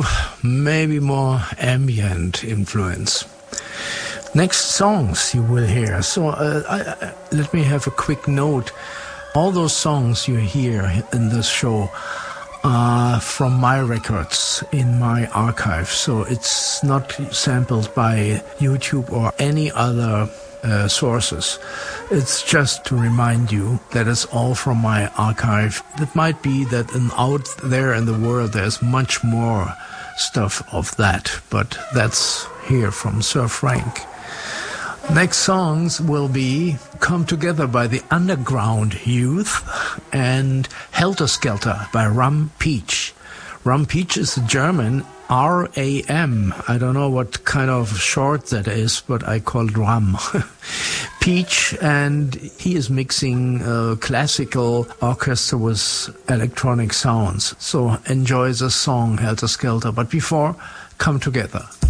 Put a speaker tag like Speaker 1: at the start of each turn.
Speaker 1: to maybe more ambient influence. Next songs you will hear. So let me have a quick note. All those songs you hear in this show are from my records in my archive. So it's not sampled by YouTube or any other sources. It's just to remind you that it's all from my archive. It might be that out there in the world there's much more stuff of that, but that's here from Sir Frank. Next songs will be Come Together by the Underground Youth and Helter Skelter by Rum Peach. Rum Peach is a German, RAM. I don't know what kind of short that is, but I call it Rum Peach, and he is mixing classical orchestra with electronic sounds. So enjoy the song Helter Skelter, but before, Come Together.